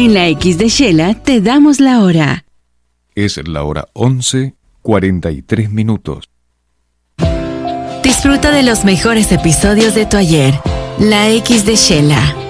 En la X de Shela te damos la hora. Es la hora 11:43. Disfruta de los mejores episodios de tu ayer. La X de Shela.